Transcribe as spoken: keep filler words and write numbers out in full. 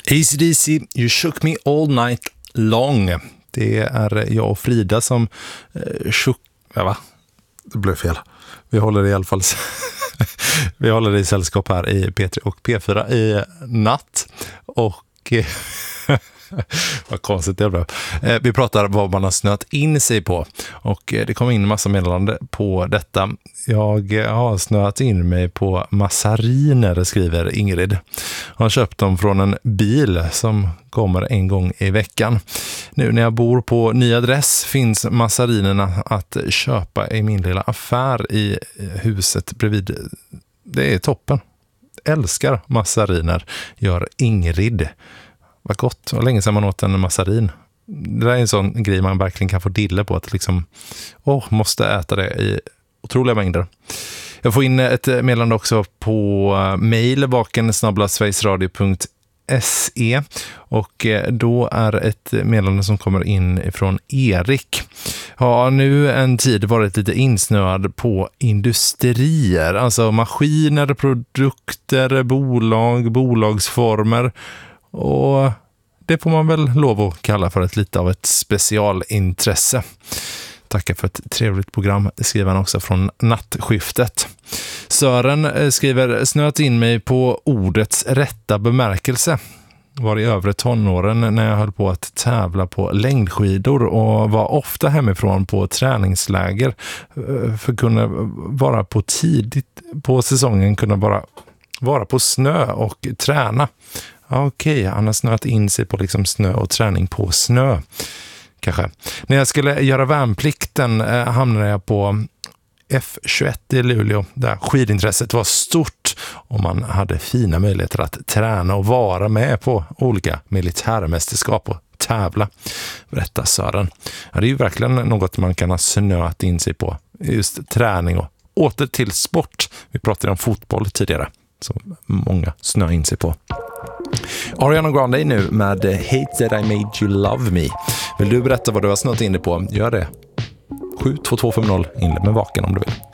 A C D C, You Shook Me All Night Long. Det är jag och Frida som eh, shook... Ja, va? Det blev fel. Vi håller i alla fall vi håller i sällskap här i P tre och P fyra i natt. Och vad konstigt det blev. Vi pratar vad man har snöat in sig på. Och det kom in en massa meddelande på detta. Jag har snöat in mig på massariner, skriver Ingrid. Jag har köpt dem från en bil som kommer en gång i veckan. Nu när jag bor på ny adress finns massarinerna att köpa i min lilla affär i huset bredvid. Det är toppen. Älskar massariner, gör Ingrid. Vad gott. Och länge sedan man åt en massarin. Det där är en sån grej man verkligen kan få dille på. Att liksom, åh, måste äta det i otroliga mängder. Jag får in ett meddelande också på mejl vaken snabel-a sverigesradio punkt se och då är ett meddelande som kommer in ifrån Erik. Har nu en tid varit lite insnöad på industrier, alltså maskiner, produkter, bolag, bolagsformer, och det får man väl lov att kalla för ett lite av ett specialintresse. Tackar för ett trevligt program, skriver han också från nattskiftet. Sören skriver, snöat in mig på ordets rätta bemärkelse. Var i övre tonåren när jag höll på att tävla på längdskidor och var ofta hemifrån på träningsläger för att kunna vara på tidigt på säsongen, kunna bara vara på snö och träna. Okej, okay, han har snöat in sig på liksom snö och träning på snö. Kanske. När jag skulle göra värnplikten eh, hamnade jag på F tjugoett i Luleå där skidintresset var stort och man hade fina möjligheter att träna och vara med på olika militärmästerskap och tävla. Berättar Sören. Ja, det är ju verkligen något man kan ha snöat in sig på. Just träning och åter till sport. Vi pratade om fotboll tidigare som många snöar in sig på. Ariana Grande nu med Hate That I Made You Love Me. Vill du berätta vad du har snöat in dig på? Gör det. sju två två fem noll, inled med vaken om du vill.